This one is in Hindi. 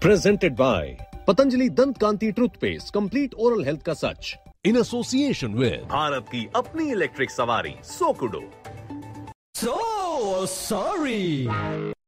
Presented by Patanjali Dant Kanti Toothpaste, complete oral health का सच. In association with भारत की अपनी इलेक्ट्रिक सवारी सोकुडो. So sorry.